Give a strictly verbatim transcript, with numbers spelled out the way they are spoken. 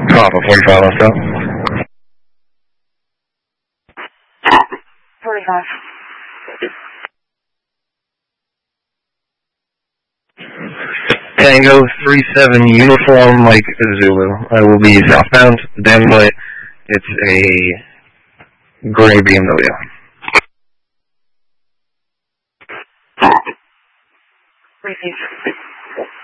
Papa forty-five left out. forty-five. Tango three seven uniform Mike Zulu. I will be southbound, then light. It's a gray B M W.